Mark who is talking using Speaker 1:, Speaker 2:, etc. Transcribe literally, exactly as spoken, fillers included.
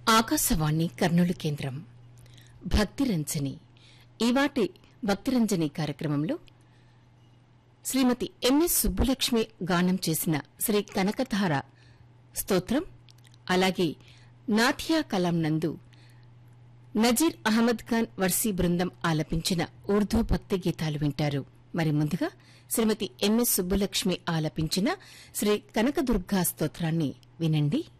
Speaker 1: ఆకాశవాణి కర్నూలు కేంద్రం భక్తిరంజని ఈవాటి భక్తిరంజని కార్యక్రమంలో శ్రీమతి ఎంఎస్ సుబ్బులక్ష్మి గానం చేసిన శ్రీ కనకధార స్తోత్రం అలాగే నాథియా కలాం నందు నజీర్ అహ్మద్ ఖాన్ వర్సీ బృందం ఆలపించిన ఉర్దూ భక్తి గీతాలు వింటారు. మరి ముందుగా శ్రీమతి ఎంఎస్ సుబ్బులక్ష్మి ఆలపించిన శ్రీ కనకదుర్గా స్తోత్రాన్ని వినండి.